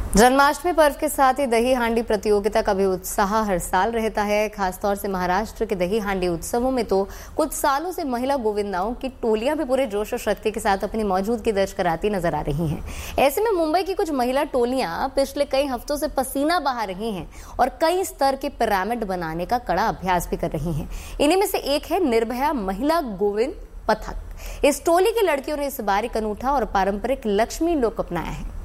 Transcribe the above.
जन्माष्टमी पर्व के साथ ही दही हांडी प्रतियोगिता का भी उत्साह हर साल रहता है। खासतौर से महाराष्ट्र के दही हांडी उत्सवों में तो कुछ सालों से महिला गोविंदाओं की टोलियां भी पूरे जोश और शक्ति के साथ अपनी मौजूदगी दर्ज कराती नजर आ रही हैं। ऐसे में मुंबई की कुछ महिला टोलियां पिछले कई हफ्तों से पसीना बहा रही हैं और कई स्तर के पिरामिड बनाने का कड़ा अभ्यास भी कर रही हैं। इन्हीं में से एक है निर्भया महिला गोविंद पथक। इस टोली की लड़कियों ने इस बार एक अनूठा और पारंपरिक लक्ष्मी लुक अपनाया है।